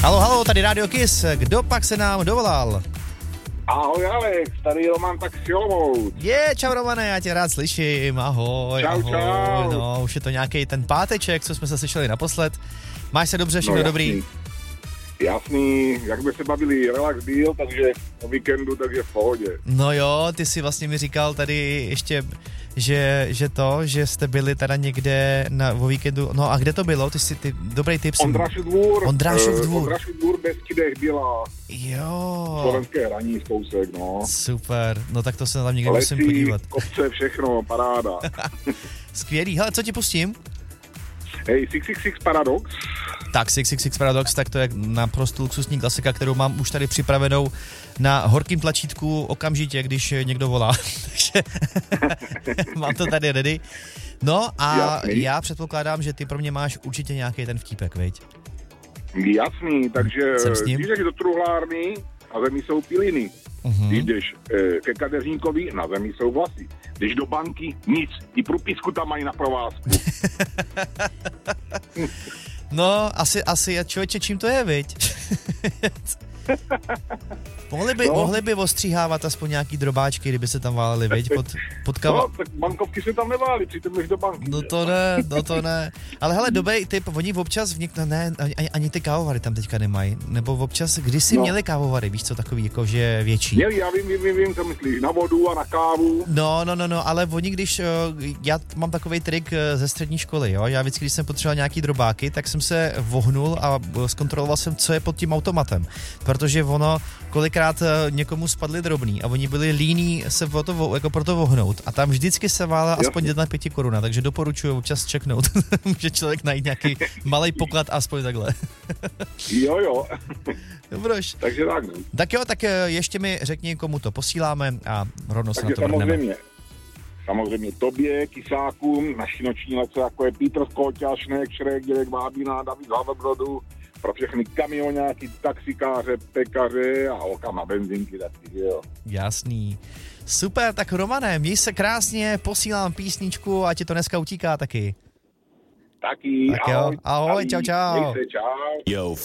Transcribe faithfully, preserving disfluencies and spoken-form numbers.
Halo, halo, tady Radio Kiss. Kdo pak se nám dovolal? Ahoj Alex, tady Roman tak z Olomouc. Je, čau Romane, já tě rád slyším, ahoj, Čau, ahoj. čau. No, už je to nějaký ten páteček, co jsme se slyšeli naposled. Máš se dobře, všechno no, dobrý? Jasný, jak jsme se bavili, relax deal, takže o víkendu, takže v pohodě. No jo, ty si vlastně mi říkal tady ještě, že, že to, že jste byli teda někde na, o víkendu, no a kde to bylo? Ty si, ty, dobrý tip. Ondrášův dvůr. Ondrášův dvůr. Ondrášův dvůr bez Kidech byla. Jo. Slovenské hraní z kousek, no. Super, no tak to se tam někde Lesí, musím podívat. kopce, všechno, paráda. Skvělý, hele, co ti pustím? Hej, šest set šedesát šest Paradox. Tak šest set šedesát šest Paradox, tak to je naprosto luxusní klasika, kterou mám už tady připravenou na horkým tlačítku okamžitě, když někdo volá. Takže mám to tady ready. No a Jasný. já předpokládám, že ty pro mě máš určitě nějaký ten vtípek, veď? Jasný, takže Jsem s ním. když jdeš do truhlárny, na zemi jsou piliny. Mhm. Když jdeš e, ke kadeřníkovi, na zemi jsou vlasy. Když do banky, nic. I průpisku tam mají na provázku. No, asi, asi, člověče, čím to je, viď? mohli, by, No. mohli by ostříhávat aspoň nějaký drobáčky, kdyby se tam váleli, viď? Pod, pod kava... No, tak bankovky se tam nevály, přitom jdeš do banky. No to ne, no to ne. Ale hele, dobrý typ, oni občas, v něk... no ne, ani, ani ty kávovary tam teďka nemají. Nebo občas, kdysi No. měli kávovary, víš co, takový jako, že větší. Měli, já vím, vím, vím, vím, co myslíš, na vodu a na kávu. No, no, no, no, ale oni když, eh, já mám takovej trik eh, ze střední školy, jo, já vždycky, když jsem potřeboval nějaký drobáky, tak jsem se vohnul a eh, zkontroloval jsem, co je pod tím automatem, protože ono, kolikrát eh, někomu spadly drobný a oni byli líní se o to, vo- jako pro to vohnout a tam vždycky se vála aspoň jedna pěti koruna, takže doporučuji občas čeknout, může člověk najít nějaký malej poklad aspoň takhle. Jo, jo. Dobroš. Takže tak. no. Tak jo, tak eh, ještě mi řekni, komu to posíláme a rovnou se na Takže to vrhneme. samozřejmě, samozřejmě tobě, Kysákům, naší noční lece, jako je Petr Skóťa, Šnek, Šrek, Dělek Vábina, David z Havebrodu, pro všechny kamionáky, taxikáře, pekaře a holka na benzínky taky, že jo. Jasný. Super, tak Romane, měj se krásně, posílám písničku a ti to dneska utíká taky. Taky, Tak jo, ahoj. ahoj, ahoj, čau, čau. Měj se, čau. Yo,